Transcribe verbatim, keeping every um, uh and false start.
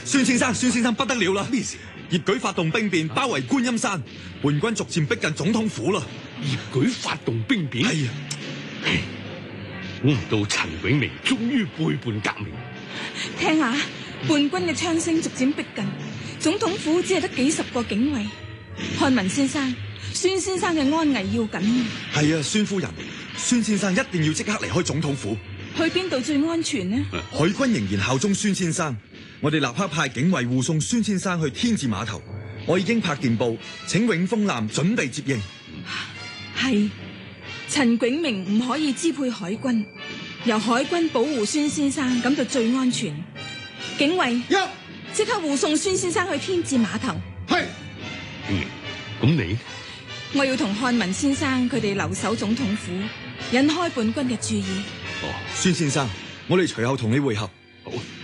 孫先生，孫先生不得了啦！ 咩事？ 葉舉發動兵變，包圍觀音山，叛軍逐漸逼近總統府啦！ 葉舉發動兵變？ 係啊， 估唔到陳永明終於背叛革命。 聽下，叛軍嘅槍聲逐漸逼近，總統府只係得幾十個警衛。漢文先生，孫先生嘅安危要緊。 係啊，孫夫人，孫先生一定要即刻離開總統府。 去邊度最安全呢？ 海軍仍然效忠孫先生，我哋立刻派警衛護送孫先生去天字碼頭。我已經拍電報，請永豐艦準備接應。 係，陳炯明唔可以支配海軍，由海軍保護孫先生，咁就最安全。警衛， 一即刻護送孫先生去天字碼頭。 係。 嗯，咁你？ 我要同漢文先生佢哋留守總統府，引開叛軍嘅注意。 哦， 孫先生，我哋隨後同你會合。 好。